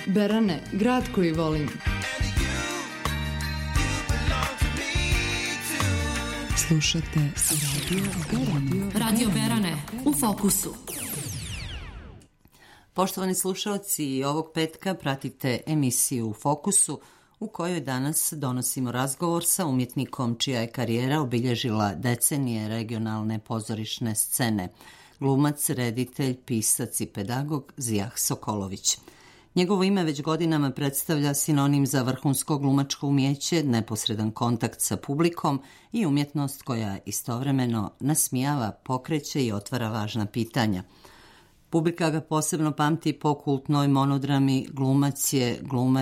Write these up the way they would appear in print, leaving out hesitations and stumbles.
Berane, grad koji volim. Slušate Radio Berane u fokusu. Poštovani slušalci, ovog petka pratite emisiju U fokusu u kojoj danas donosimo razgovor sa umjetnikom čija je karijera obilježila decenije regionalne pozorišne scene. Glumac, reditelj, pisac i pedagog Zijah Sokolović. Njegovo ime već godinama predstavlja sinonim za vrhunsko glumačko umijeće, neposredan kontakt sa publikom i umjetnost koja istovremeno nasmijava, pokreće i otvara važna pitanja. Publika ga posebno pamti po kultnoj monodrami Glumac je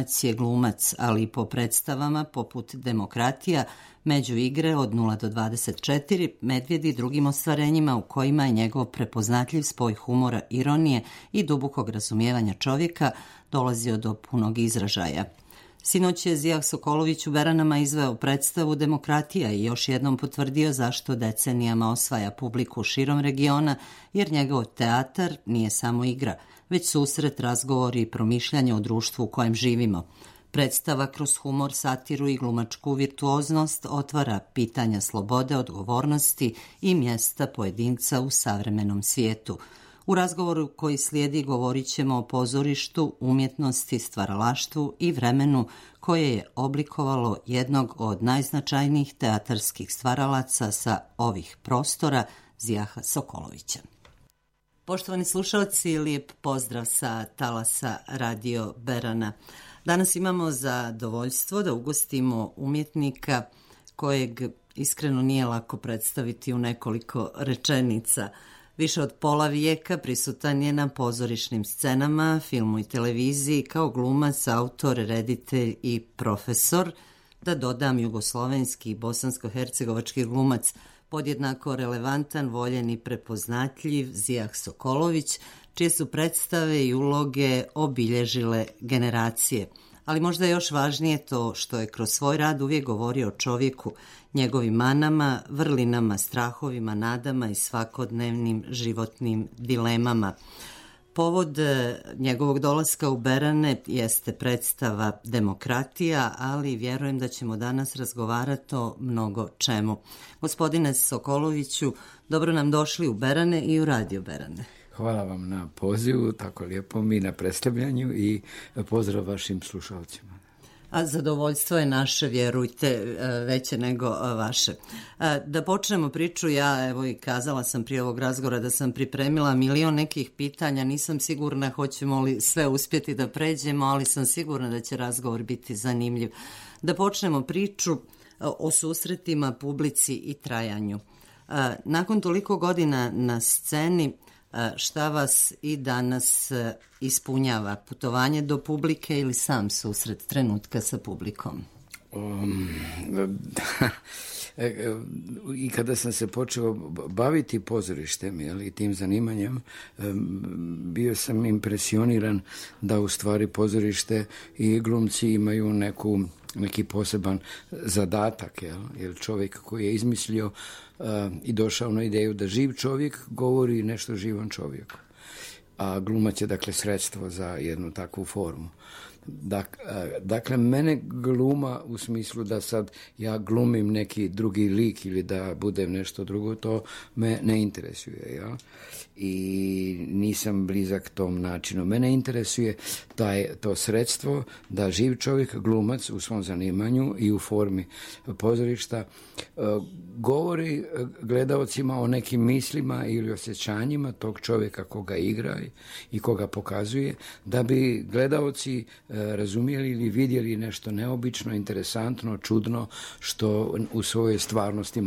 glumac, ali i po predstavama poput Demokratija, Među igre od 0 do 24, Medvjedi i drugim ostvarenjima u kojima je njegov prepoznatljiv spoj humora, ironije i dubokog razumijevanja čovjeka dolazio do punog izražaja. Sinoć je Zijah Sokolović u Beranama izveo predstavu Demokratija i još jednom potvrdio zašto decenijama osvaja publiku širom regiona, jer njegov teatar nije samo igra, već susret, razgovori i promišljanje o društvu u kojem živimo. Predstava kroz humor, satiru i glumačku virtuoznost otvara pitanja slobode, odgovornosti i mjesta pojedinca u savremenom svijetu. U razgovoru koji slijedi govorit ćemo o pozorištu, umjetnosti, stvaralaštvu i vremenu koje je oblikovalo jednog od najznačajnijih teatarskih stvaralaca sa ovih prostora, Zijaha Sokolovića. Poštovani slušalci, lijep pozdrav sa talasa Radio Berana. Danas imamo zadovoljstvo da ugostimo umjetnika kojeg iskreno nije lako predstaviti u nekoliko rečenica. Više od pola vijeka prisutan je na pozorišnim scenama, filmu i televiziji kao glumac, autor, reditelj i profesor, da dodam jugoslovenski i bosansko-hercegovački glumac, podjednako relevantan, voljen i prepoznatljiv Zijah Sokolović, čije su predstave i uloge obilježile generacije. Ali možda je još važnije to što je kroz svoj rad uvijek govorio o čovjeku, njegovim manama, vrlinama, strahovima, nadama i svakodnevnim životnim dilemama. Povod njegovog dolaska u Berane jeste predstava Demokratija, ali vjerujem da ćemo danas razgovarati o mnogo čemu. Gospodine Sokoloviću, dobro nam došli u Berane i u Radio Berane. Hvala vam na pozivu, tako lijepo mi na predstavljanju i pozdrav vašim slušalcima. A zadovoljstvo je naše, vjerujte, veće nego vaše. Da počnemo priču, ja evo i kazala sam prije ovog razgovora da sam pripremila milion nekih pitanja, nisam sigurna hoćemo li sve uspjeti da pređemo, ali sam sigurna da će razgovor biti zanimljiv. Da počnemo priču o susretima, publici i trajanju. Nakon toliko godina na sceni, šta vas i danas ispunjava? Putovanje do publike ili sam susret trenutka sa publikom? I kada sam se počeo baviti pozorištem i tim zanimanjem, bio sam impresioniran da u stvari pozorište i glumci imaju neki poseban zadatak, jer čovjek koji je izmislio i došao na ideju da živ čovjek govori nešto živom čovjeku. A glumac je dakle sredstvo za jednu takvu formu. Dakle, mene gluma u smislu da sad ja glumim neki drugi lik ili da budem nešto drugo, to me ne interesuje. Ja? I nisam blizak tom načinu. Mene interesuje to sredstvo da živ čovjek, glumac u svom zanimanju i u formi pozorišta govori gledaocima o nekim mislima ili osjećanjima tog čovjeka koga igra i koga pokazuje, da bi gledaoci razumjeli ili vidjeli nešto neobično, interesantno, čudno, što u svojoj stvarnosti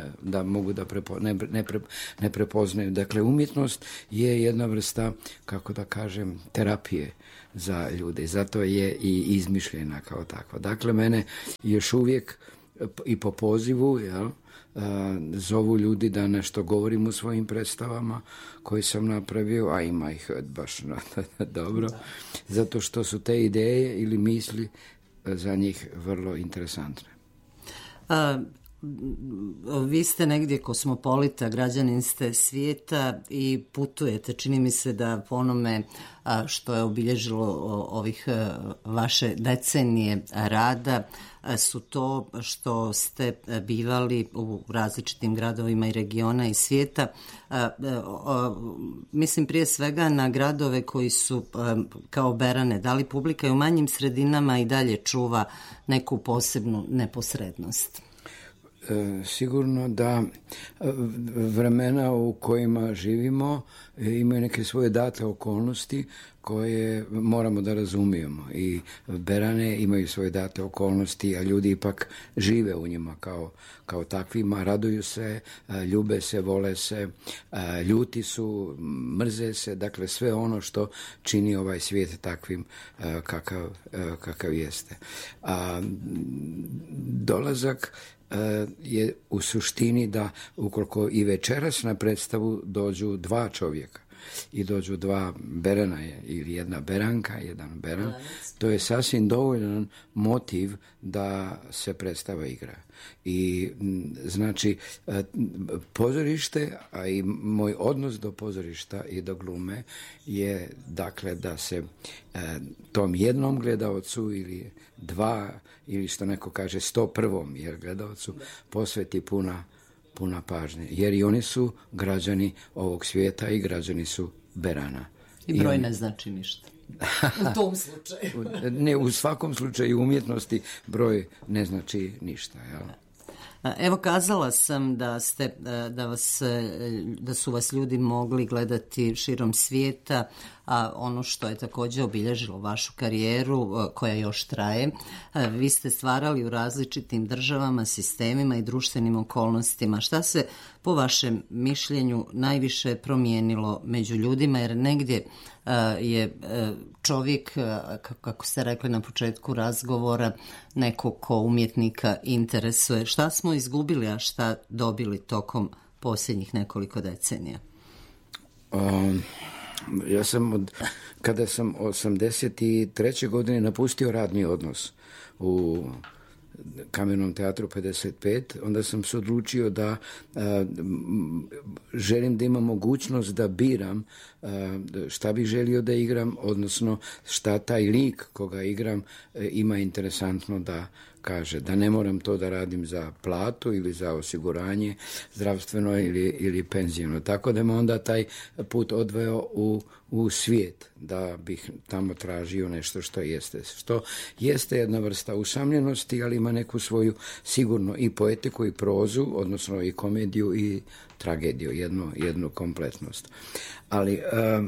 ne prepoznaju. Dakle, umjetnost je jedna vrsta, kako da kažem, terapije za ljude. Zato je i izmišljena kao takva. Dakle, mene još uvijek i po pozivu, zovu ljudi da nešto govorim u svojim predstavama koje sam napravio, a ima ih baš dobro, zato što su te ideje ili misli za njih vrlo interesantne. Vi ste negdje kosmopolita, građanin ste svijeta i putujete. Čini mi se da po onome što je obilježilo ovih vaše decenije rada su to što ste bivali u različitim gradovima i regiona i svijeta. Mislim prije svega na gradove koji su kao Berane. Da li publika i u manjim sredinama i dalje čuva neku posebnu neposrednost? Sigurno da vremena u kojima živimo imaju neke svoje date okolnosti koje moramo da razumijemo i Berane imaju svoje date okolnosti, a ljudi ipak žive u njima kao takvima, raduju se, ljube se, vole se, ljuti su, mrze se, dakle sve ono što čini ovaj svijet takvim kakav jeste. Dolazak je u suštini da ukoliko i večeras na predstavu dođu dva čovjeka i dođu dva Berana ili jedna Beranka, jedan Beran, to je sasvim dovoljan motiv da se predstava igra. I znači pozorište, a i moj odnos do pozorišta i do glume je dakle da se tom jednom gledaocu ili dva ili što neko kaže 101. jer gledaocu posveti puna pažnje. Jer i oni su građani ovog svijeta i građani su Berana. I broj ne znači ništa. U tom slučaju. Ne, u svakom slučaju umjetnosti broj ne znači ništa. Jel? Evo, kazala sam da su vas ljudi mogli gledati širom svijeta, a ono što je također obilježilo vašu karijeru, koja još traje, vi ste stvarali u različitim državama, sistemima i društvenim okolnostima. Šta se po vašem mišljenju najviše promijenilo među ljudima, jer negdje je čovjek, kako ste rekli na početku razgovora, neko ko umjetnika interesuje. Šta smo izgubili, a šta dobili tokom posljednjih nekoliko decenija? Ja sam kada sam 83. godine napustio radni odnos u Kamenom teatru 55, onda sam se odlučio da želim da imam mogućnost da biram šta bih želio da igram, odnosno šta taj lik koga igram ima interesantno da kaže, da ne moram to da radim za platu ili za osiguranje zdravstveno ili penzijno. Tako da me onda taj put odveo u svijet, da bih tamo tražio nešto što jeste jedna vrsta usamljenosti, ali ima neku svoju sigurno i poetiku i prozu, odnosno i komediju i tragediju, jednu kompletnost. Ali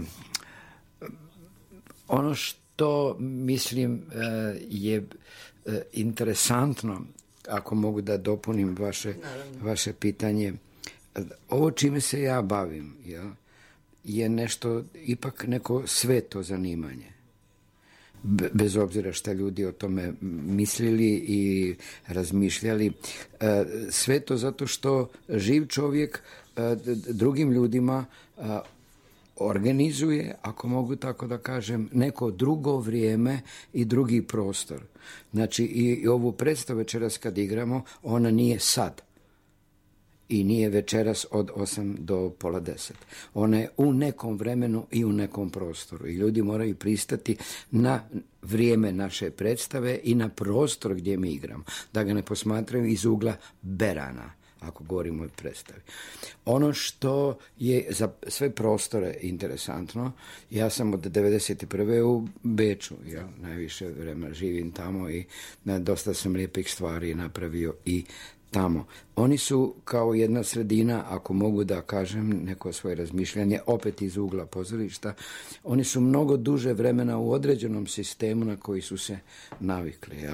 ono što mislim je interesantno, ako mogu da dopunim vaše pitanje, ovo čime se ja bavim je nešto, ipak neko sveto zanimanje. Bez obzira šta ljudi o tome mislili i razmišljali. Sveto zato što živ čovjek drugim ljudima organizuje, ako mogu tako da kažem, neko drugo vrijeme i drugi prostor. Znači i ovu predstavu večeras kad igramo, ona nije sad i nije večeras od 8 do pola 10. Ona je u nekom vremenu i u nekom prostoru i ljudi moraju pristati na vrijeme naše predstave i na prostor gdje mi igramo, da ga ne posmatraju iz ugla Berana, ako govorimo o predstavi. Ono što je za sve prostore interesantno, ja sam od 1991. u Beču, ja najviše vremena živim tamo i dosta sam lijepih stvari napravio i tamo. Oni su kao jedna sredina, ako mogu da kažem neko svoje razmišljanje, opet iz ugla pozorišta, oni su mnogo duže vremena u određenom sistemu na koji su se navikli, jel?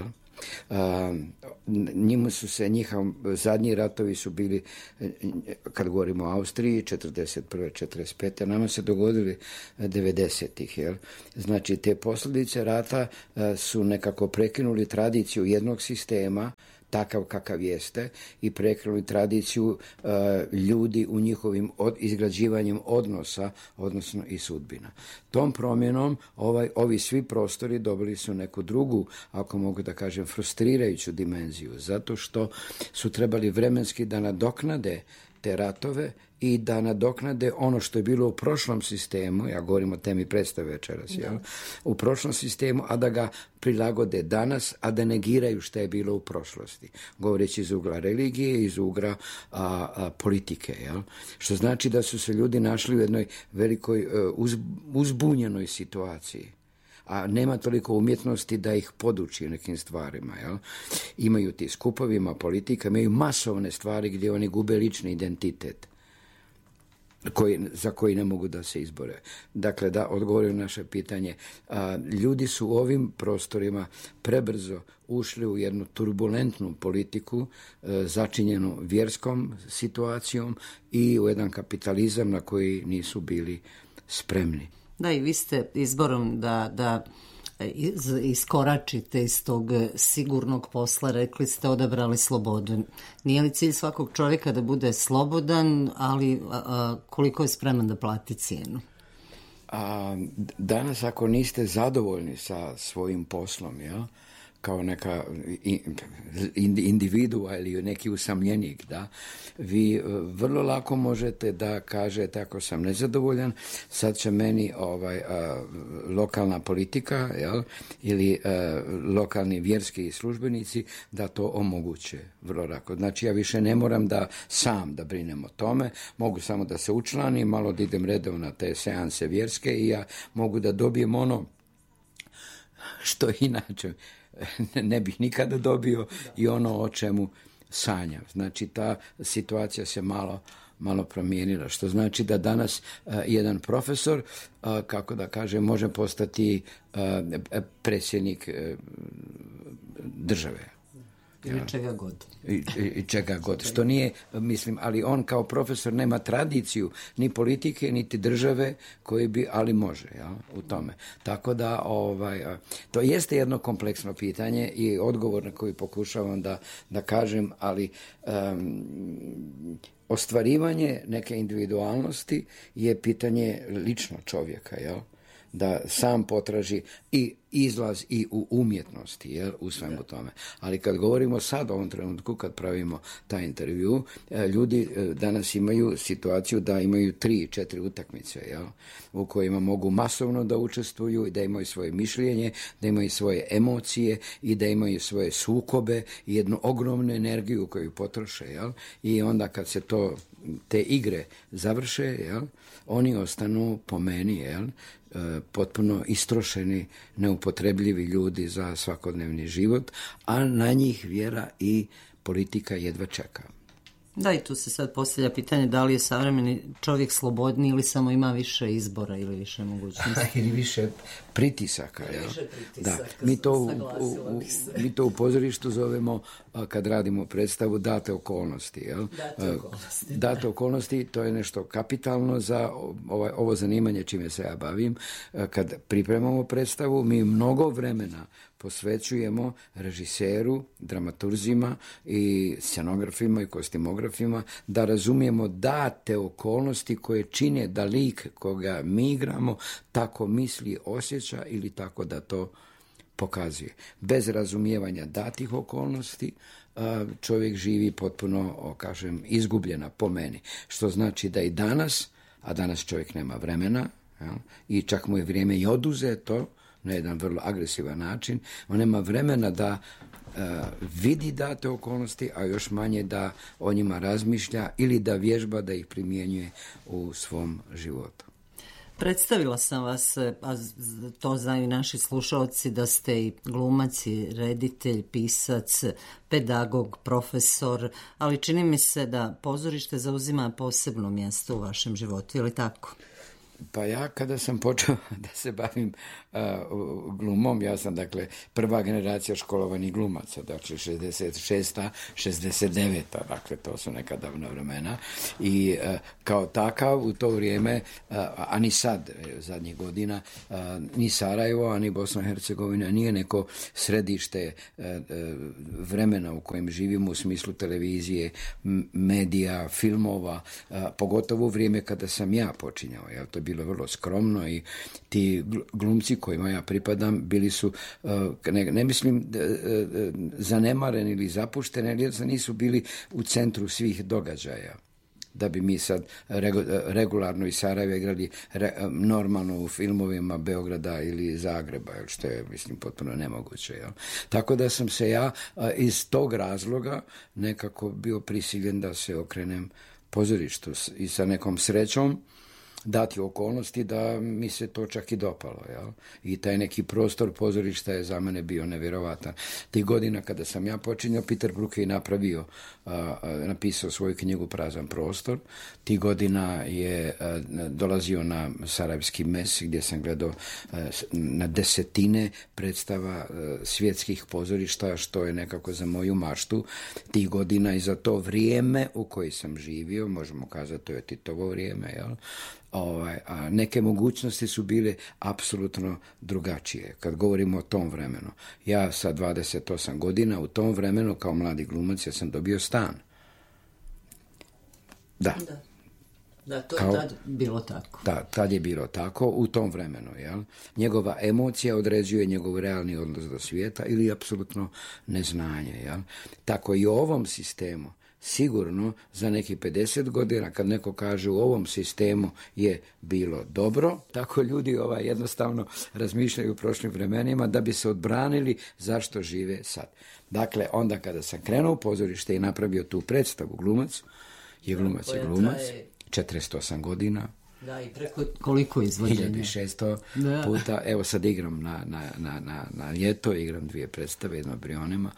Njima su se, zadnji ratovi su bili, kad govorimo o Austriji, 41. 45. nama se dogodili 90-ih. Jel? Znači, te posljedice rata su nekako prekinuli tradiciju jednog sistema, takav kakav jeste i prekinuli tradiciju ljudi u njihovim izgrađivanjem odnosa, odnosno i sudbina. Tom promjenom ovi svi prostori dobili su neku drugu, ako mogu da kažem, frustrirajuću dimenziju, zato što su trebali vremenski da nadoknade te ratove i da nadoknade ono što je bilo u prošlom sistemu, ja govorim o temi predstave večeras, u prošlom sistemu, a da ga prilagode danas, a da negiraju što je bilo u prošlosti. Govoreći iz ugla religije, iz ugla politike. Jel? Što znači da su se ljudi našli u jednoj velikoj uzbunjenoj situaciji. A nema toliko umjetnosti da ih poduči nekim stvarima. Jel? Imaju ti skupovima, politika, imaju masovne stvari gdje oni gube lični identitet za koji ne mogu da se izbore. Dakle, da odgovorim na naše pitanje, ljudi su u ovim prostorima prebrzo ušli u jednu turbulentnu politiku začinjenu vjerskom situacijom i u jedan kapitalizam na koji nisu bili spremni. Da, i vi ste izborom da iskoračite iz tog sigurnog posla, rekli ste, odabrali slobodu. Nije li cilj svakog čovjeka da bude slobodan, ali koliko je spreman da plati cijenu? Danas ako niste zadovoljni sa svojim poslom, ja, kao neka individua ili neki usamljenik, da, vi vrlo lako možete da kažete, ako sam nezadovoljan, sad će meni lokalna politika, jel, ili lokalni vjerski službenici da to omoguće vrlo lako. Znači ja više ne moram sam da brinem o tome, mogu samo da se učlanim, malo da idem redom na te seanse vjerske i ja mogu da dobijem ono što inače ne bih nikada dobio i ono o čemu sanjam. Znači ta situacija se malo promijenila, što znači da danas jedan profesor, kako da kažem, može postati predsjednik države. Ili čega god. I čega god. Što nije, mislim, ali on kao profesor nema tradiciju ni politike, niti države koji bi, ali može, ja, u tome. Tako da, to jeste jedno kompleksno pitanje i odgovor na koji pokušavam da kažem, ali ostvarivanje neke individualnosti je pitanje lično čovjeka, jel? Da sam potraži i izlaz i u umjetnosti, jel, u svemu tome. Ali kad govorimo sad u ovom trenutku, kad pravimo taj intervju, ljudi danas imaju situaciju da imaju 3-4 utakmice, jel, u kojima mogu masovno da učestvuju i da imaju svoje mišljenje, da imaju svoje emocije i da imaju svoje sukobe i jednu ogromnu energiju koju potroše, jel, i onda kad se te igre završe, jel, oni ostanu po meni, jel, potpuno istrošeni, neupotrebljivi ljudi za svakodnevni život, a na njih vjera i politika jedva čeka. Da, i tu se sad postavlja pitanje da li je savremeni čovjek slobodniji ili samo ima više izbora ili više mogućnosti. Ili više pritisaka. Da. Mi to u pozorištu zovemo, kad radimo predstavu, date okolnosti. Jel? Date okolnosti, to je nešto kapitalno za ovo zanimanje čime se ja bavim. Kad pripremamo predstavu, mi mnogo vremena posvećujemo režiseru, dramaturzima i scenografima i kostimografima da razumijemo date okolnosti koje čine da lik koga mi igramo tako misli, osjeća ili tako da to pokazuje. Bez razumijevanja datih okolnosti čovjek živi potpuno, kažem, izgubljena po meni. Što znači da i danas, a danas čovjek nema vremena, jel, i čak mu je vrijeme i oduzeto na jedan vrlo agresivan način, on nema vremena da vidi date okolnosti, a još manje da o njima razmišlja ili da vježba da ih primjenjuje u svom životu. Predstavila sam vas, a to znaju naši slušalci, da ste i glumac, i reditelj, pisac, pedagog, profesor, ali čini mi se da pozorište zauzima posebno mjesto u vašem životu, ili tako? Pa ja kada sam počeo da se bavim glumom, ja sam dakle prva generacija školovanih glumaca, dakle 66. 69. dakle to su neka davna vremena i kao takav u to vrijeme, a ni sad zadnjih godina, ni Sarajevo, a ni Bosna i Hercegovina nije neko središte vremena u kojem živimo u smislu televizije, medija, filmova, pogotovo u vrijeme kada sam ja počinjao, jel, to je bilo vrlo skromno i ti glumci kojima ja pripadam bili su, ne mislim zanemareni ili zapušteni, ali nisu bili u centru svih događaja. Da bi mi sad regularno iz Sarajeva igrali normalno u filmovima Beograda ili Zagreba, što je, mislim, potpuno nemoguće. Jel? Tako da sam se ja iz tog razloga nekako bio prisiljen da se okrenem pozorištu i sa nekom srećom dati okolnosti da mi se to čak i dopalo. Jel? I taj neki prostor pozorišta je za mene bio nevjerovatan. Tih godina kada sam ja počinjao, Peter Brook je napisao svoju knjigu Prazan prostor. Tih godina je dolazio na Sarajevski mes gdje sam gledao na desetine predstava svjetskih pozorišta, što je nekako za moju maštu. Tih godina i za to vrijeme u koji sam živio, možemo kazati to je Titovo vrijeme, jel? A neke mogućnosti su bile apsolutno drugačije. Kad govorimo o tom vremenu. Ja sa 28 godina u tom vremenu kao mladi glumac ja sam dobio stan. Da, to je tad bilo tako. Da, tad je bilo tako u tom vremenu. Jel? Njegova emocija određuje njegov realni odnos do svijeta ili apsolutno neznanje. Jel? Tako i u ovom sistemu sigurno za nekih 50 godina kad neko kaže u ovom sistemu je bilo dobro, tako ljudi jednostavno razmišljaju u prošlim vremenima da bi se odbranili zašto žive sad. Dakle, onda kada sam krenuo u pozorište i napravio tu predstavu Glumac, je 48 godina. Da, i preko koliko izvođenja? 1600 puta. Evo sad igram na ljeto, igram 2 predstave, jedno Brionima.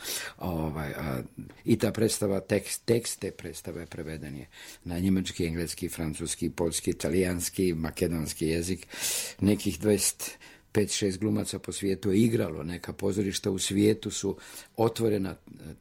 I ta predstava, tekst te predstave preveden je na njemački, engleski, francuski, poljski, italijanski, makedonski jezik. Nekih 25-6 glumaca po svijetu je igralo. Neka pozorišta u svijetu su otvorena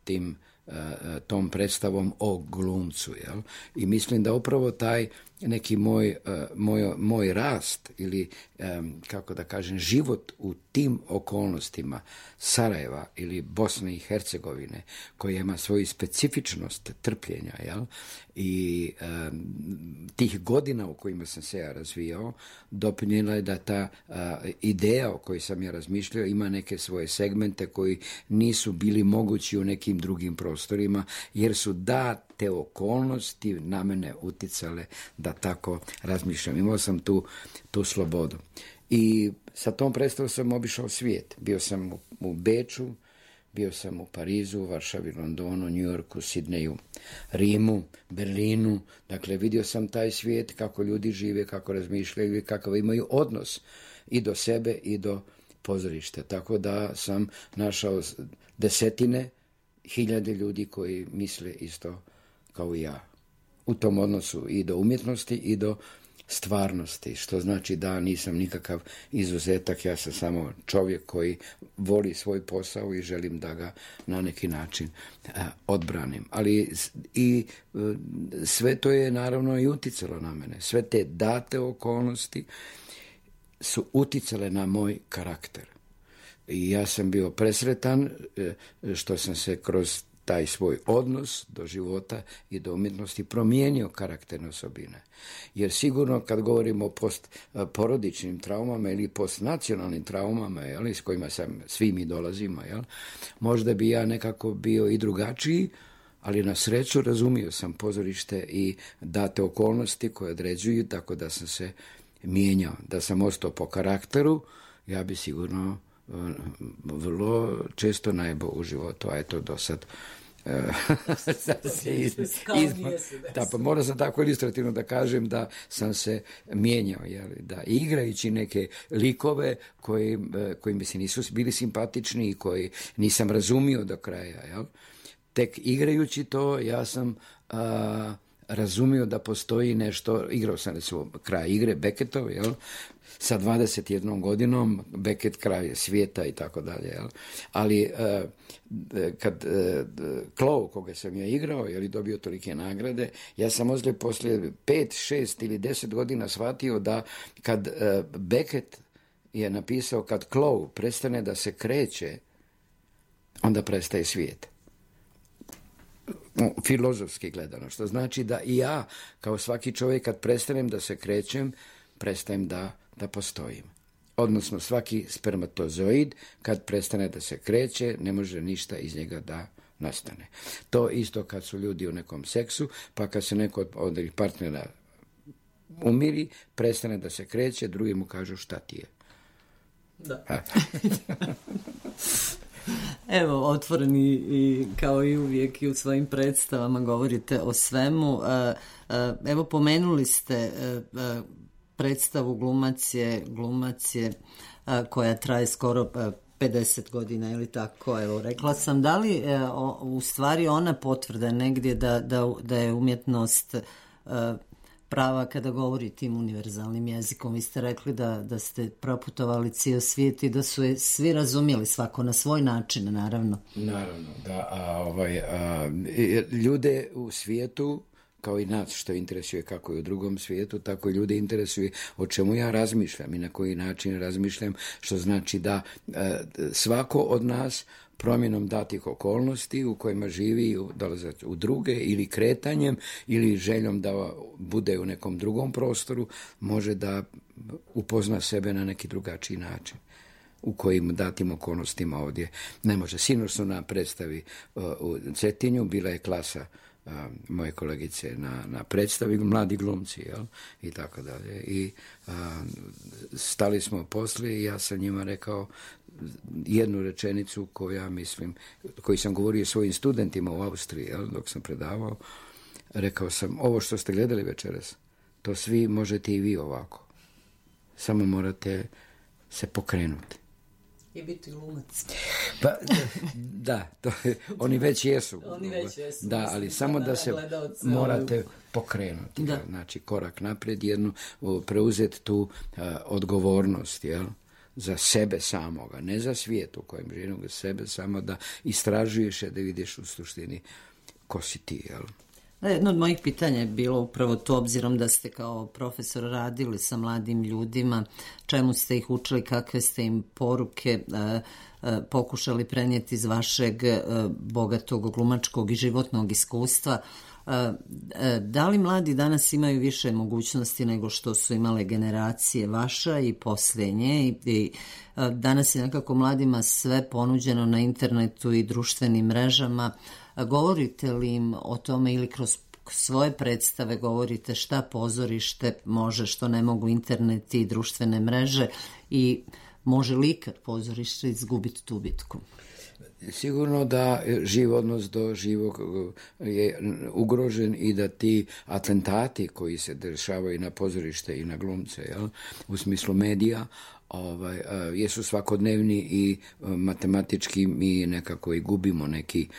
tom predstavom o glumcu. Jel? I mislim da upravo taj neki moj rast ili, kako da kažem, život u tim okolnostima Sarajeva ili Bosne i Hercegovine, koja ima svoju specifičnost trpljenja, jel? I tih godina u kojima sam se ja razvijao, doprinijela je da ta ideja o kojoj sam ja razmišljao ima neke svoje segmente koji nisu bili mogući u nekim drugim prostorima, jer su te okolnosti na mene uticale da tako razmišljam. Imao sam tu slobodu. I sa tom predstavom sam obišao svijet. Bio sam u Beču, bio sam u Parizu, Varšavi, Londonu, New Yorku, Sidneju, Rimu, Berlinu. Dakle, vidio sam taj svijet, kako ljudi žive, kako razmišljaju i kakav imaju odnos i do sebe i do pozorišta. Tako da sam našao desetine, hiljade ljudi koji misle isto kao i ja. U tom odnosu i do umjetnosti i do stvarnosti, što znači da nisam nikakav izuzetak, ja sam samo čovjek koji voli svoj posao i želim da ga na neki način odbranim. Ali i sve to je naravno i uticalo na mene. Sve te date okolnosti su uticale na moj karakter. I ja sam bio presretan što sam se kroz taj svoj odnos do života i do umjetnosti promijenio karakterne osobine. Jer sigurno kad govorimo o postporodičnim traumama ili postnacionalnim traumama, jel, s kojima svi mi dolazimo, jel, možda bi ja nekako bio i drugačiji, ali na sreću razumio sam pozorište i date okolnosti koje određuju, tako da sam se mijenjao. Da sam ostao po karakteru, ja bi sigurno vrlo često najbolj u životu, a eto do sad pa moram sam tako ilustrativno da kažem da sam se mijenjao, jel? Da igrajući neke likove koji mi se nisu bili simpatični i koji nisam razumio do kraja, jel? Tek igrajući to ja sam razumio da postoji nešto, igrao sam recimo kraj igre Beckettov, jel? Sa 21 godinom, Beckett kraj svijeta i tako dalje. Jel? Ali kad Clough, koga sam ja igrao, je dobio tolike nagrade, ja sam poslije 5, 6 ili 10 godina shvatio da kad Beckett je napisao kad Clough prestane da se kreće, onda prestaje svijet. Filozofski gledano, što znači da i ja, kao svaki čovjek, kad prestanem da se krećem, prestajem da postojim. Odnosno, svaki spermatozoid, kad prestane da se kreće, ne može ništa iz njega da nastane. To isto kad su ljudi u nekom seksu, pa kad se neko od partnera umiri, prestane da se kreće, drugi mu kažu šta ti je. Da. Evo, otvoreni i kao i uvijek i u svojim predstavama govorite o svemu. Evo, pomenuli ste predstavu Glumac je koja traje skoro 50 godina ili tako. Evo, rekla sam, da li u stvari ona potvrda negdje da je umjetnost prava kada govori tim univerzalnim jezikom? Vi ste rekli da ste proputovali cijel svijet i da su je svi razumjeli, svako na svoj način, naravno. Naravno, da. Ljude u svijetu, kao i nas što interesuje kako je u drugom svijetu, tako i ljude interesuje o čemu ja razmišljam i na koji način razmišljam, što znači da svako od nas promjenom datih okolnosti u kojima živi, dolazak u druge ili kretanjem ili željom da bude u nekom drugom prostoru, može da upozna sebe na neki drugačiji način u kojim datim okolnostima ovdje ne može. Sinoć su na predstavi u Cetinju, bila je klasa moje kolegice na predstavi, mladi glumci, jel? I tako dalje. I stali smo poslije i ja sam njima rekao jednu rečenicu koju sam govorio svojim studentima u Austriji, jel? Dok sam predavao. Rekao sam, ovo što ste gledali večeras, to svi možete i vi ovako. Samo morate se pokrenuti. I biti glumac. Pa, da, oni već jesu. Oni već jesu. Da, ali samo da se morate pokrenuti. Da. Znači, korak naprijed, preuzeti tu odgovornost, jel? Za sebe samoga, ne za svijet u kojem živimo, nego sebe samo da istražuješ, da vidiš u suštini ko si ti, jel? Jedno od mojih pitanja je bilo upravo to, obzirom da ste kao profesor radili sa mladim ljudima, čemu ste ih učili, kakve ste im poruke pokušali prenijeti iz vašeg bogatog glumačkog i životnog iskustva. Da li mladi danas imaju više mogućnosti nego što su imale generacije vaša i posljednje? I danas je nekako mladima sve ponuđeno na internetu i društvenim mrežama. Govorite li im o tome ili kroz svoje predstave govorite šta pozorište može, što ne mogu internet i društvene mreže, i može li ikad pozorište izgubiti tu bitku? Sigurno da živ odnos do živog je ugrožen i da ti atentati koji se dešavaju na pozorište i na glumce, jel, u smislu medija, jesu svakodnevni i matematički mi nekako i gubimo neki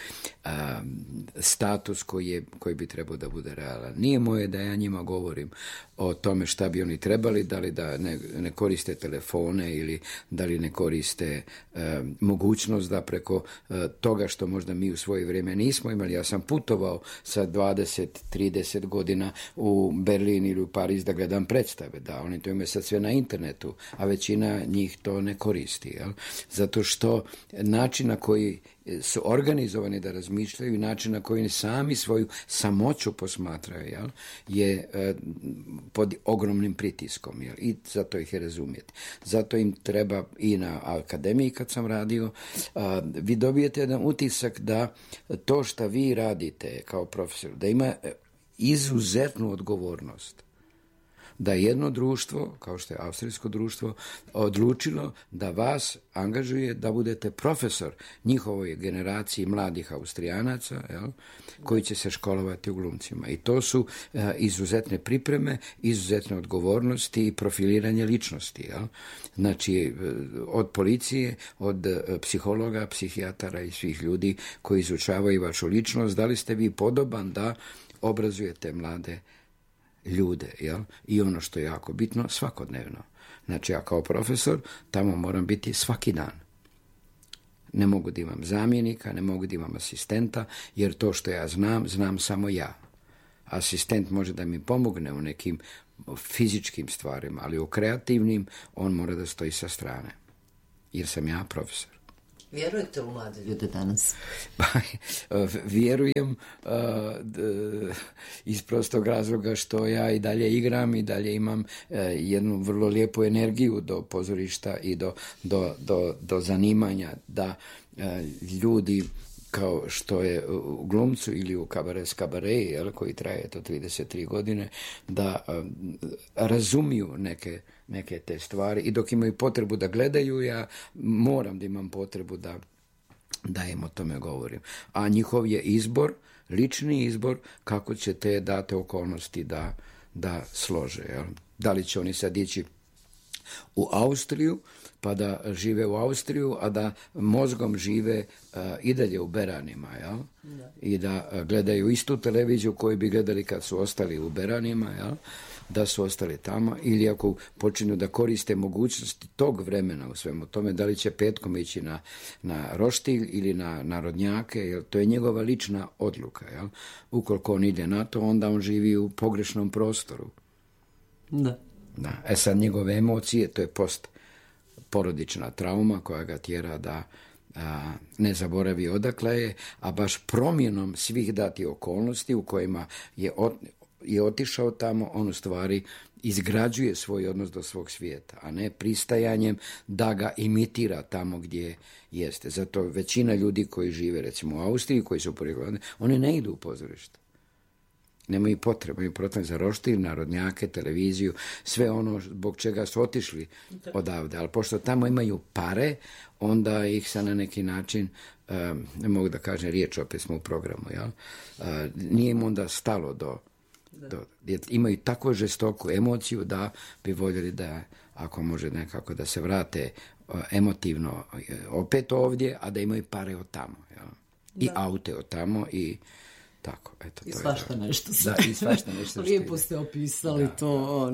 status koji bi trebao da bude realan. Nije moje da ja njima govorim o tome šta bi oni trebali, da li da ne koriste telefone ili da li ne koriste mogućnost da preko toga što možda mi u svoje vrijeme nismo imali. Ja sam putovao sa 20-30 godina u Berlin ili u Pariz da gledam predstave. Da, oni to imaju sad sve na internetu, a većina njih to ne koristi. Jel? Zato što način na koji su organizovani da razmišljaju i način na koji sami svoju samoću posmatraju, jel, je pod ogromnim pritiskom, jel, i zato ih je razumjeti. Zato im treba, i na akademiji kad sam radio, vi dobijete jedan utisak da to što vi radite kao profesor, da ima izuzetnu odgovornost. Da jedno društvo, kao što je austrijsko društvo, odlučilo da vas angažuje da budete profesor njihovoj generaciji mladih Austrijanaca, jel, koji će se školovati u glumcima. I to su izuzetne pripreme, izuzetne odgovornosti i profiliranje ličnosti. Jel. Znači, od policije, od psihologa, psihijatara i svih ljudi koji izučavaju vašu ličnost, da li ste vi podoban da obrazujete mlade ljude, jel? I ono što je jako bitno, svakodnevno. Znači, ja kao profesor tamo moram biti svaki dan. Ne mogu da imam zamjenika, ne mogu da imam asistenta, jer to što ja znam samo ja. Asistent može da mi pomogne u nekim fizičkim stvarima, ali u kreativnim on mora da stoji sa strane. Jer sam ja profesor. Vjerujete u mlade ljude danas? Vjerujem iz prostog razloga što ja i dalje igram i dalje imam jednu vrlo lijepu energiju do pozorišta i do zanimanja da ljudi kao što je u glumcu ili u kabare, koji traje to 33 godine, da razumiju neke te stvari i dok imaju potrebu da gledaju, ja moram da imam potrebu da im o tome govorim. A njihov je izbor, lični izbor, kako će te date okolnosti da slože. Jel? Da li će oni sad ići u Austriju, pa da žive u Austriju, a da mozgom žive i dalje u Beranima, jel? I da gledaju istu televiziju koju bi gledali kad su ostali u Beranima, jel? Da su ostali tamo, ili ako počinju da koriste mogućnosti tog vremena u svemu tome, da li će petkom ići na roštilj ili na narodnjake, jer to je njegova lična odluka. Jel? Ukoliko on ide na to, onda on živi u pogrešnom prostoru. Da. Sad njegove emocije, to je porodična trauma koja ga tjera da ne zaboravi odakle je, a baš promjenom svih dati okolnosti u kojima je otišao tamo, on u stvari izgrađuje svoj odnos do svog svijeta, a ne pristajanjem da ga imitira tamo gdje jeste. Zato većina ljudi koji žive recimo u Austriji, koji su porijekli, oni ne idu u pozorište. Nemaju potrebe za roštilj, narodnjake, televiziju, sve ono zbog čega su otišli odavde. Ali pošto tamo imaju pare, onda ih se na neki način, ne mogu da kažem riječ, opet smo u programu, jel? Nije im onda stalo imaju tako žestoku emociju da bi voljeli da, ako može nekako, da se vrate emotivno opet ovdje, a da imaju pare od tamo. Jel? I aute od tamo i tako, eto, I to svašta je nešto. I svašta nešto. Lijepo ste opisali to,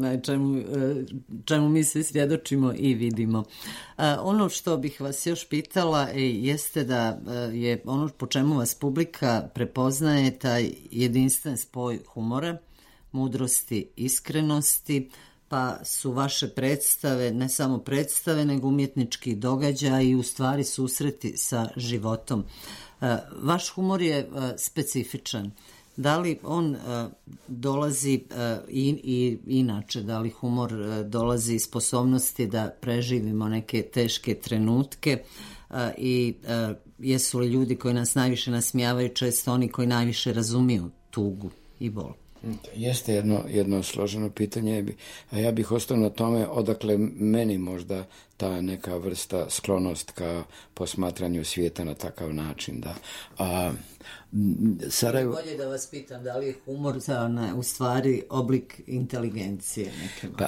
čemu mi se svjedočimo i vidimo. Ono što bih vas još pitala jeste da je ono po čemu vas publika prepoznaje taj jedinstven spoj humora, mudrosti, iskrenosti, pa su vaše predstave, ne samo predstave, nego umjetnički događaj i u stvari susreti sa životom. Vaš humor je specifičan. Da li on dolazi i inače, da li humor dolazi iz sposobnosti da preživimo neke teške trenutke i jesu li ljudi koji nas najviše nasmijavaju često oni koji najviše razumiju tugu i bol? Jeste jedno složeno pitanje, a ja bih ostao na tome odakle meni možda ta neka vrsta sklonost ka posmatranju svijeta na takav način. Sarajevo... Bolje da vas pitam, da li je humor u stvari oblik inteligencije neke?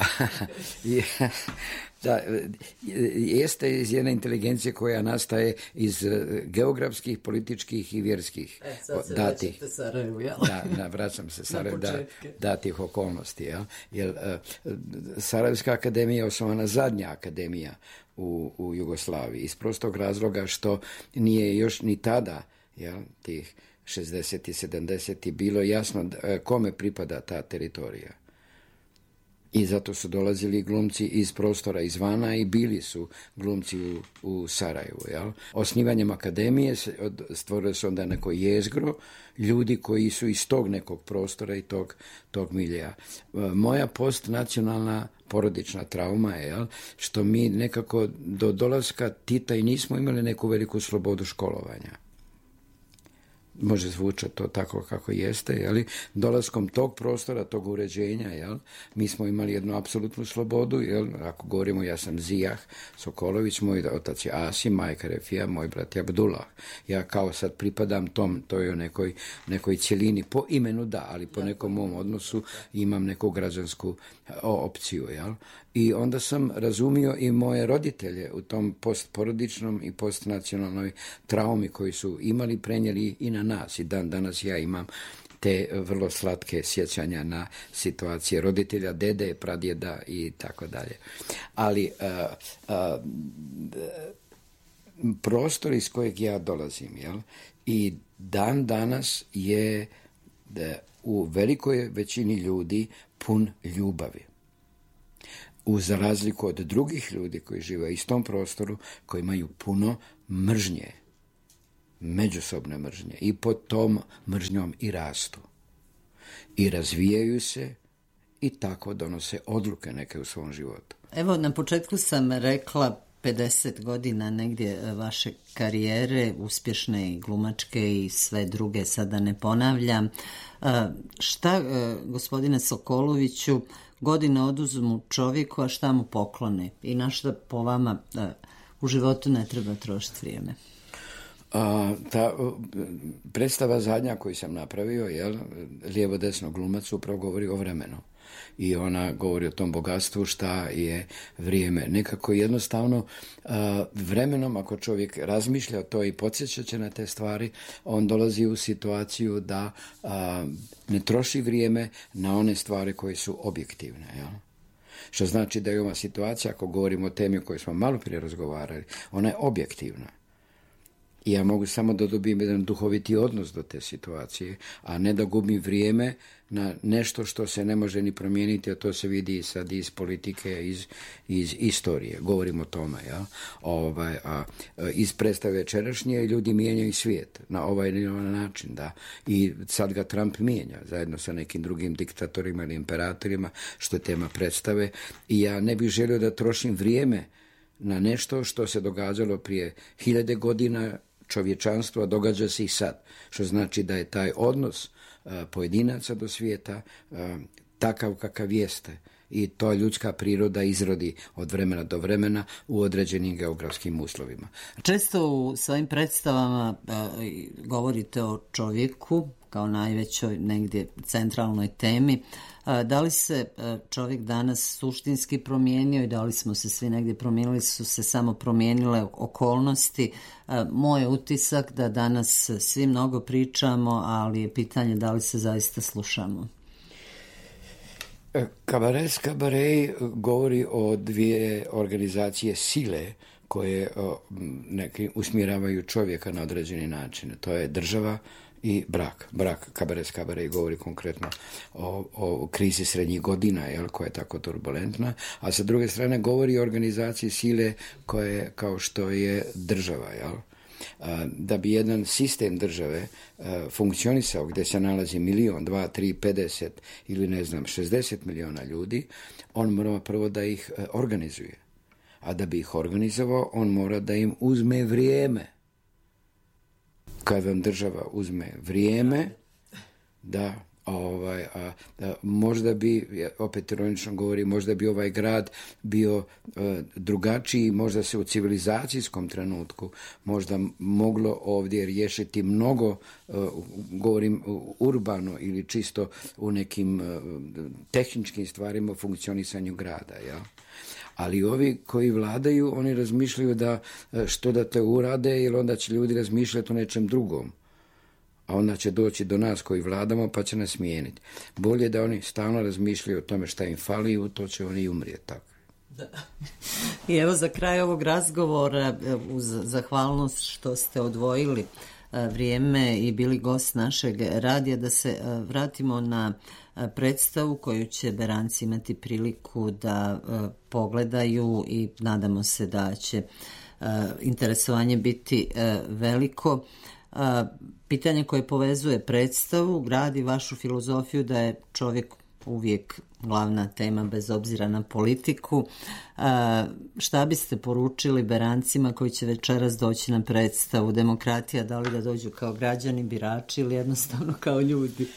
Jeste iz jedne inteligencije koja nastaje iz geografskih, političkih i vjerskih datih. Sarajevu, jel? Vraćam se Sarajevu, datih okolnosti. Jel? Jer Sarajevska akademija je osnovana zadnja akademija u Jugoslaviji iz prostog razloga što nije još ni tada, jel, tih 60. i 70. bilo jasno kome pripada ta teritorija. I zato su dolazili glumci iz prostora izvana i bili su glumci u Sarajevu. Jel? Osnivanjem akademije stvorilo se onda neko jezgro ljudi koji su iz tog nekog prostora i tog milija. Moja postnacionalna porodična trauma je, jel, što mi nekako do dolaska Tita i nismo imali neku veliku slobodu školovanja. Može zvučati to tako kako jeste, jel? Dolaskom tog prostora, tog uređenja, jel? Mi smo imali jednu apsolutnu slobodu, jel? Ako govorimo, ja sam Zijah Sokolović, moj otac je Asim, majka Refija, moj brat je Abdullah. Ja kao sad pripadam toj nekoj cjelini, po imenu da, ali po nekom mom odnosu imam neku građansku opciju, jel? I onda sam razumio i moje roditelje u tom postporodičnom i postnacionalnoj traumi koji su imali, prenijeli i na nas. I danas ja imam te vrlo slatke sjećanja na situacije roditelja, dede, pradjeda i tako dalje. Ali prostor iz kojeg ja dolazim, jel, i dan danas je u velikoj većini ljudi pun ljubavi. Uz razliku od drugih ljudi koji žive u istom prostoru, koji imaju puno mržnje, međusobne mržnje, i pod tom mržnjom i rastu. I razvijaju se i tako donose odluke neke u svom životu. Evo, na početku sam rekla 50 godina negdje vaše karijere, uspješne i glumačke i sve druge, sada ne ponavljam. Šta, gospodine Sokoloviću, godine oduzmu čovjeku, a šta mu poklone? I na što po vama u životu ne treba trošiti vrijeme? Ta predstava zadnja koju sam napravio, jel, lijevo-desno glumac, upravo govori o vremenu. I ona govori o tom bogatstvu šta je vrijeme. Nekako jednostavno vremenom, ako čovjek razmišlja to i podsjeća će na te stvari, on dolazi u situaciju da ne troši vrijeme na one stvari koje su objektivne. Jel? Što znači da je ova situacija, ako govorimo o temi o kojoj smo malo prije razgovarali, ona je objektivna. I ja mogu samo da dobijem jedan duhoviti odnos do te situacije, a ne da gubim vrijeme na nešto što se ne može ni promijeniti, a to se vidi sad iz politike, iz istorije. Govorim o tome. Ja? Iz predstave večerašnje ljudi mijenjaju svijet na ovaj ili onaj način. Da? I sad ga Trump mijenja, zajedno sa nekim drugim diktatorima ili imperatorima, što je tema predstave. I ja ne bih želio da trošim vrijeme na nešto što se događalo prije 1000 godina čovječanstva, događa se i sad. Što znači da je taj odnos pojedinaca do svijeta takav kakav jeste. I to ljudska priroda izrodi od vremena do vremena u određenim geografskim uslovima. Često u svojim predstavama govorite o čovjeku kao najvećoj negdje centralnoj temi. Da li se čovjek danas suštinski promijenio i da li smo se svi negdje promijenili, su se samo promijenile okolnosti? Moj je utisak da danas svi mnogo pričamo, ali je pitanje da li se zaista slušamo. Kabaret govori o dvije organizacije sile koje neki usmjeravaju čovjeka na određeni način. To je država i brak. Kabaret govori konkretno o krizi srednjih godina, jel, koja je tako turbulentna, a sa druge strane govori o organizaciji sile koje, kao što je država, jel. Da bi jedan sistem države funkcionisao gdje se nalazi 1, 2, 3, 50 ili 60 milijuna ljudi, on mora prvo da ih organizuje. A da bi ih organizovao, on mora da im uzme vrijeme. Kad vam država uzme vrijeme, da možda bi, opet ironično govori, možda bi ovaj grad bio drugačiji, možda se u civilizacijskom trenutku možda moglo ovdje riješiti mnogo, govorim urbano ili čisto u nekim tehničkim stvarima u funkcionisanju grada, ja. Ali ovi koji vladaju, oni razmišljaju da što da te urade, jer onda će ljudi razmišljati o nečem drugom. A onda će doći do nas koji vladamo pa će nas smijeniti. Bolje da oni stalno razmišljaju o tome šta im fali i u to će oni umrijeti tako. Da. I evo za kraj ovog razgovora, uz zahvalnost što ste odvojili vrijeme i bili gost našeg radija, da se vratimo na predstavu koju će Beranci imati priliku da pogledaju i nadamo se da će interesovanje biti veliko. Pitanje koje povezuje predstavu gradi vašu filozofiju da je čovjek uvijek glavna tema bez obzira na politiku. Šta biste poručili Berancima koji će večeras doći na predstavu? Demokratija, da li da dođu kao građani, birači ili jednostavno kao ljudi?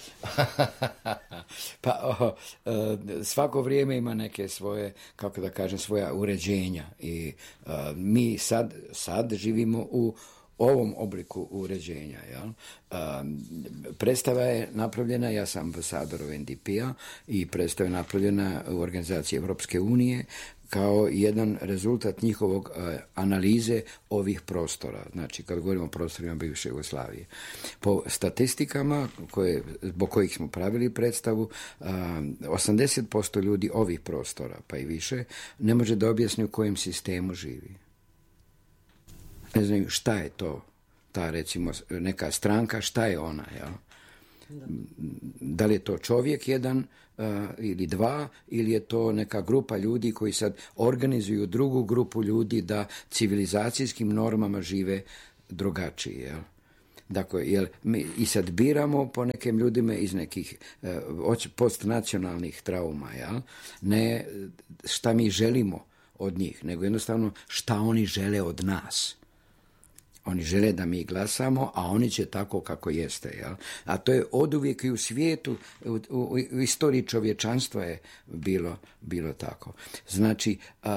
Svako vrijeme ima neke svoje, kako da kažem, svoja uređenja i mi sad živimo u ovom obliku uređenja. Jel? Predstava je napravljena, ja sam ambasador NDP-a i predstava je napravljena u organizaciji Evropske unije kao jedan rezultat njihovog analize ovih prostora. Znači, kad govorimo o prostorima bivše Jugoslavije. Po statistikama zbog kojih smo pravili predstavu, 80% ljudi ovih prostora, pa i više, ne može da objasni u kojem sistemu živi. Ne znaju šta je to, ta recimo neka stranka, šta je ona, jel? Da li je to čovjek jedan ili dva, ili je to neka grupa ljudi koji sad organizuju drugu grupu ljudi da civilizacijskim normama žive drugačije, jel? Dakle, mi i sad biramo po nekim ljudima iz nekih postnacionalnih trauma, jel? Ne šta mi želimo od njih, nego jednostavno šta oni žele od nas. Oni žele da mi glasamo, a oni će tako kako jeste. Jel? A to je oduvijek i u svijetu, u istoriji čovječanstva je bilo tako. Znači,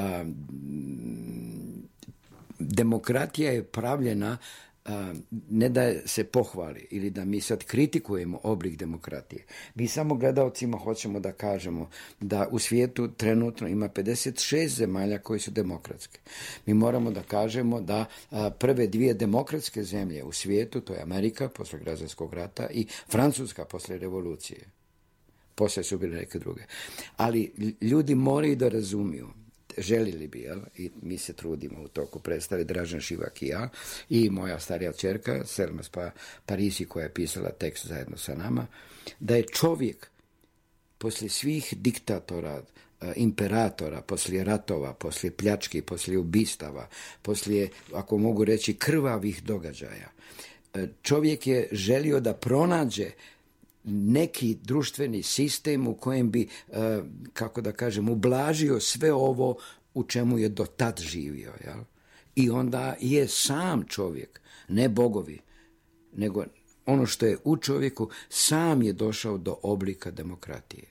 demokratija je pravljena ne da se pohvali ili da mi sad kritikujemo oblik demokratije. Mi samo gledalcima hoćemo da kažemo da u svijetu trenutno ima 56 zemalja koji su demokratske. Mi moramo da kažemo da prve dvije demokratske zemlje u svijetu, to je Amerika posle građanskog rata i Francuska posle revolucije. Posle su bile neke druge. Ali ljudi moraju da razumiju, željeli bi, jel? I mi se trudimo u toku predstave, Dražen Šivak i ja, i moja starija ćerka, Selma Parisi, koja je pisala tekst zajedno sa nama, da je čovjek poslije svih diktatora, imperatora, poslije ratova, poslije pljački, poslije ubistava, poslije, ako mogu reći, krvavih događaja, čovjek je želio da pronađe neki društveni sistem u kojem bi, kako da kažem, ublažio sve ovo u čemu je do tad živio. Jel? I onda je sam čovjek, ne bogovi, nego ono što je u čovjeku, sam je došao do oblika demokratije.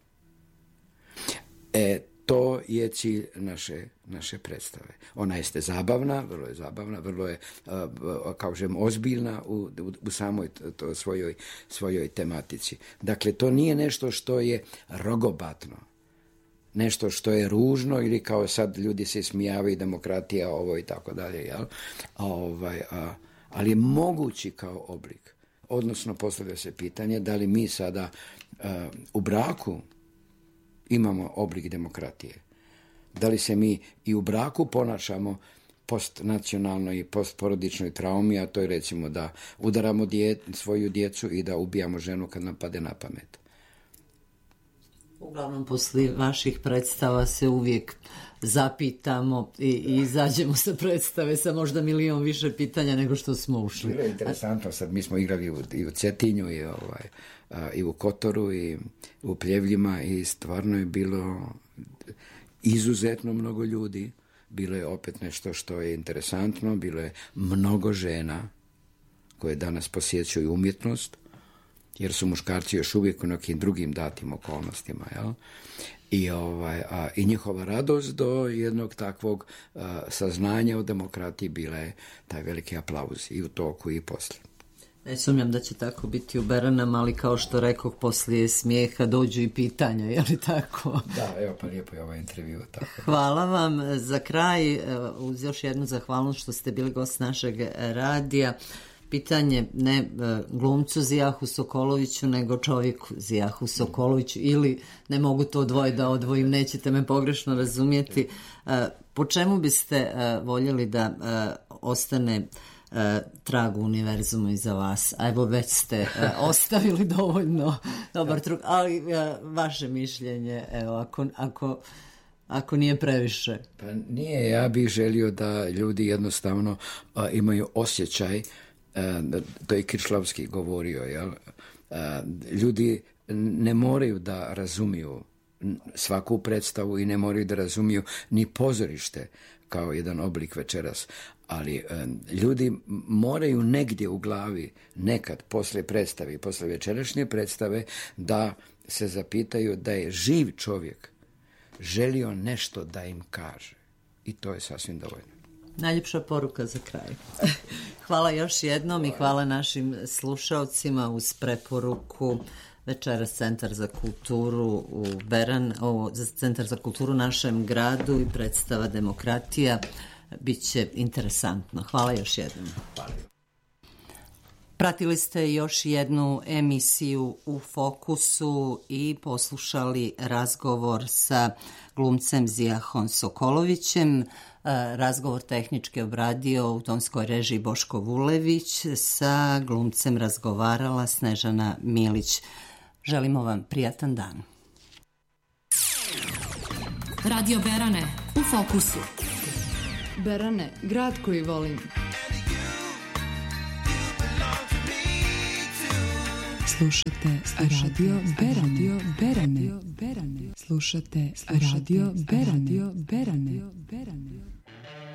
To je cilj naše predstave. Ona jeste zabavna, vrlo je, kažem, ozbiljna u samoj svojoj tematici. Dakle, to nije nešto što je rogobatno, nešto što je ružno ili kao sad ljudi se smijavaju, demokratija, ovo i tako dalje, jel? Ali je mogući kao oblik. Odnosno, postavlja se pitanje da li mi sada u braku imamo oblik demokratije. Da li se mi i u braku ponašamo postnacionalnoj i postporodičnoj traumi, a to je recimo da udaramo svoju djecu i da ubijamo ženu kad nam pade na pamet. Uglavnom, poslije vaših predstava se uvijek zapitamo i izađemo sa predstave sa možda milion više pitanja nego što smo ušli. Bilo je interesantno, sad mi smo igrali i u Cetinju i u Kotoru i u Pljevljima i stvarno je bilo izuzetno mnogo ljudi. Bilo je opet nešto što je interesantno, bilo je mnogo žena koje danas posjećuju umjetnost, jer su muškarci još uvijek u nekim drugim datim okolnostima, jel? I njihova radost do jednog takvog saznanja o demokratiji bila je taj veliki aplauz i u toku i poslije. Ne sumnjam da će tako biti u Beranama, ali kao što rekoh, poslije smijeha dođu i pitanja, je li tako? Da, evo pa lijepo je ovaj intervju. Tako. Hvala vam. Za kraj, uz još jednu zahvalnost što ste bili gost našeg radija, pitanje ne glumcu Zijahu Sokoloviću, nego čovjeku Zijahu Sokoloviću, ili ne mogu to dvoje da odvojim, nećete me pogrešno razumjeti. Po čemu biste voljeli da ostane trag u univerzumu iza vas? A evo, već ste ostavili dovoljno dobar trug, ali vaše mišljenje, evo, ako nije previše. Pa nije, ja bih želio da ljudi jednostavno imaju osjećaj, to je Kiršlavski govorio, jel? Ljudi ne moraju da razumiju svaku predstavu i ne moraju da razumiju ni pozorište kao jedan oblik večeras, ali ljudi moraju negdje u glavi nekad posle predstave, posle večerašnje predstave, da se zapitaju da je živ čovjek želio nešto da im kaže. I to je sasvim dovoljno. Najljepša poruka za kraj. Hvala još jednom i hvala našim slušalcima uz preporuku večeras Centar za kulturu Centar za kulturu u našem gradu i predstava Demokratija. Biće interesantno. Hvala još jednom. Pratili ste još jednu emisiju u Fokusu i poslušali razgovor sa glumcem Zijahom Sokolovićem. Razgovor tehnički obradio u tonskoj režiji Boško Vulević, sa glumcem razgovarala Snežana Milić. Želimo vam prijatan dan. Radio Berane u Fokusu. Berane, grad koji volim. Slušate Radio Berane. Slušate Radio Berane.